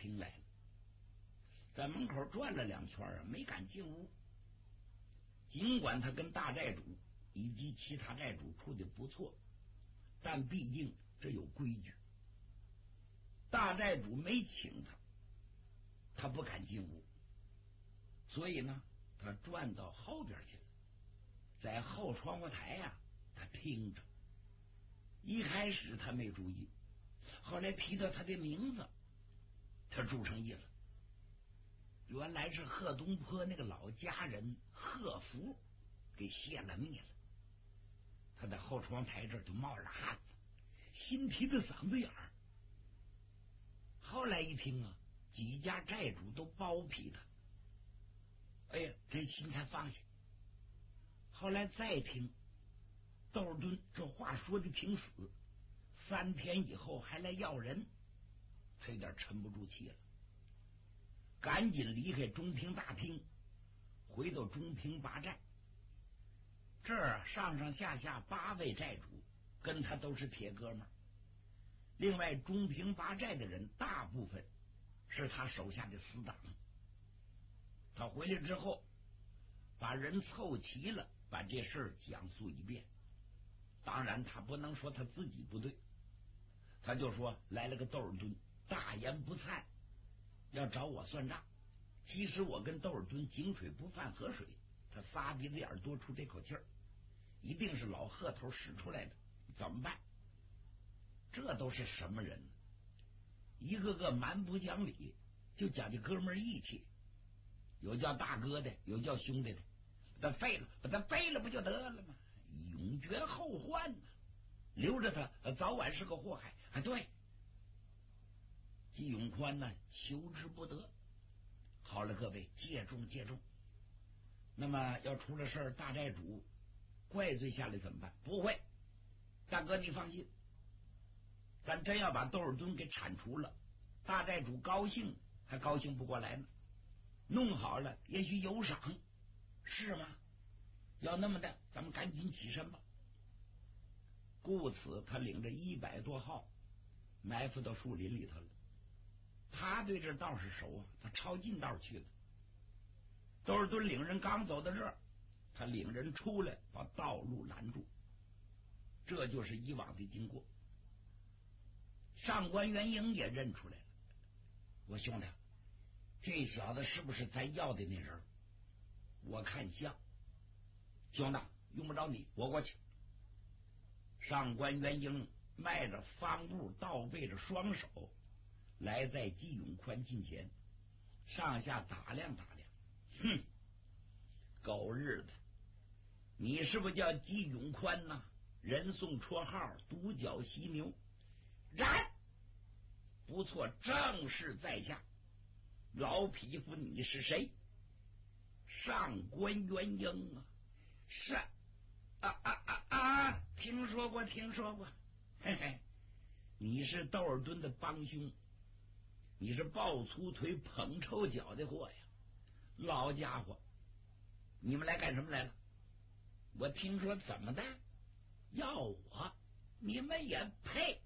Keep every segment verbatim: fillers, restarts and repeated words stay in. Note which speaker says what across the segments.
Speaker 1: 厅来了，在门口转了两圈啊，没敢进屋。尽管他跟大债主以及其他债主处的不错，但毕竟这有规矩，大债主没请他，他不敢进屋，所以呢，他转到后边去了，在后窗户台呀、啊，他听着。一开始他没注意，后来提到他的名字，他注上意了。原来是贺东坡那个老家人贺福给泄了密了。他在后窗台这儿就冒着汗，心提着嗓子眼儿。后来一听啊，几家债主都包庇他，哎呀，这心才放下。后来再听窦尔敦这话说的挺死，三天以后还来要人，他有点沉不住气了，赶紧离开中平大厅，回到中平八寨。这儿上上下下八位债主跟他都是铁哥们儿，另外中平八寨的人大部分是他手下的死党。他回来之后把人凑齐了，把这事儿讲述一遍。当然他不能说他自己不对，他就说来了个窦尔敦大言不惭，要找我算账。其实我跟窦尔敦井水不犯河水，他仨鼻子眼多出这口气儿，一定是老贺头使出来的，怎么办？这都是什么人呢？一个个蛮不讲理，就讲究哥们义气，有叫大哥的，有叫兄弟的，把他废了，把他废了不就得了吗？永绝后患呢，留着他早晚是个祸害啊！对，季永宽呢，求之不得。好了，各位借重借重。那么要出了事儿，大债主怪罪下来怎么办？不会，大哥你放心，咱真要把窦尔敦给铲除了，大债主高兴还高兴不过来呢。弄好了也许有赏，是吗？要那么的，咱们赶紧起身吧。故此他领着一百多号埋伏到树林里头了。他对这道是熟啊，他抄近道去了。窦尔敦领人刚走到这儿，他领人出来把道路拦住，这就是以往的经过。上官元英也认出来了，我兄弟，这小子是不是咱要的那人？我看像。兄弟，用不着你，我过去。上官元英迈着方步，倒背着双手，来在季永宽近前，上下打量打量。哼，狗日的，你是不是叫季永宽呐？人送绰号独角犀牛。然，不错，正是在下。老匹夫，你是谁？上官元英啊，是啊啊啊啊！听说过，听说过。嘿嘿，你是窦尔敦的帮凶，你是抱粗腿捧臭脚的货呀！老家伙，你们来干什么来了？我听说怎么的？要我？你们也配？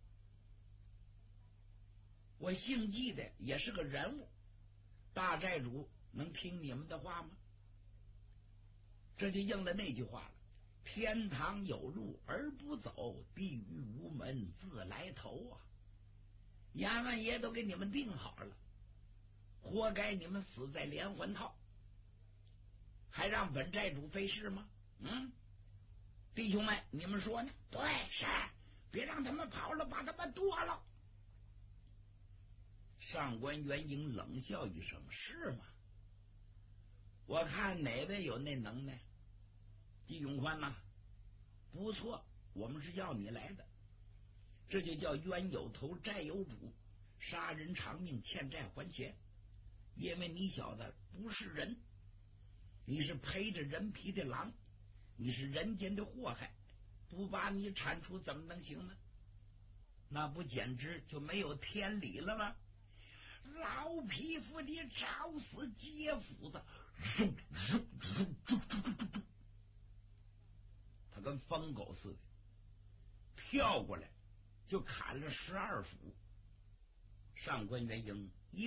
Speaker 1: 我姓季的也是个人物，大债主能听你们的话吗？这就应了那句话了，天堂有路而不走，地狱无门自来投啊！衙门爷都给你们定好了，活该你们死在连环套，还让本债主费事吗？嗯，弟兄们，你们说呢？对，是，别让他们跑了，把他们剁了。上官元英冷笑一声：“是吗？我看哪位有那能耐？季永宽呐，不错，我们是要你来的。这就叫冤有头债有主，杀人偿命，欠债还钱。因为你小子不是人，你是披着人皮的狼，你是人间的祸害，不把你铲除怎么能行呢？那不简直就没有天理了吗？老匹夫，你找死劫斧子！他跟疯狗似的跳过来，就砍了十二斧。上官元英一